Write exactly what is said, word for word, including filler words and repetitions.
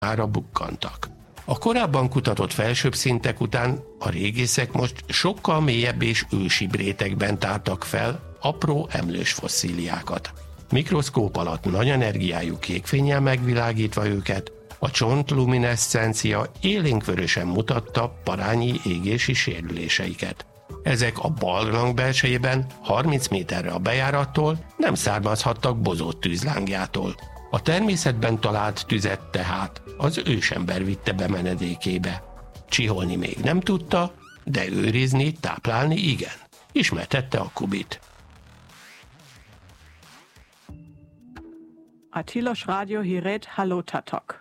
ára bukkantak. A korábban kutatott felsőbb szintek után a régészek most sokkal mélyebb és ősibb rétegben tártak fel apró emlős fosszíliákat. Mikroszkóp alatt nagy energiájú kékfénnyel megvilágítva őket, a csontlumineszcencia élénkvörösen mutatta parányi égési sérüléseiket. Ezek a barlang belsejében harminc méterre a bejárattól nem származhattak bozott tűzlángjától. A természetben talált tüzet tehát az ősember vitte be menedékébe. Csiholni még nem tudta, de őrizni, táplálni igen. Ismertette a Kubit. A Tilos Rádió híret Halló Tatok.